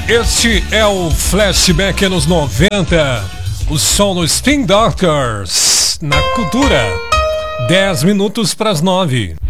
Este é o Flashback anos 90. O som do Spin Doctors na Cultura. 10 minutos para as 9.